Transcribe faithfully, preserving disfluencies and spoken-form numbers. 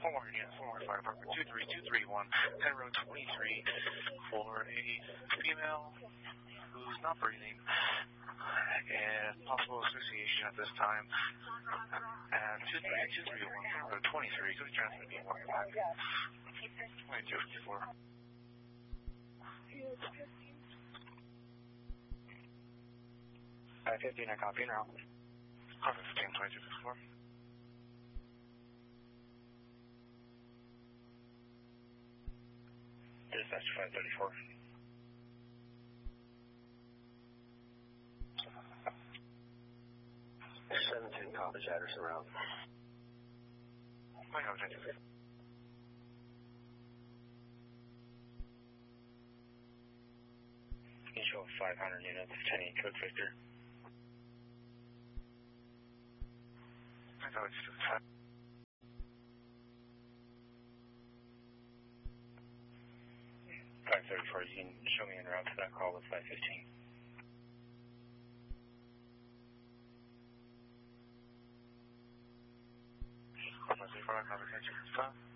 Four more units, four more fire department, two three two three one, ten row twenty-three, for a female who's not breathing, and possible asphyxiation at this time, and two three two three one, ten row twenty-three, could be transferred to one back, twenty-two fifty-four. five fifteen, I copy now. five fifteen, twenty-two fifty-four. Dispatch five thirty-four. seventeen copies, Anderson route. I have twenty-two fifty. Initial five hundred units, ten eight code Victor. I thought it's just five. five thirty-four, you can show me en route to that call with five fifteen. five thirty-four, I have attention.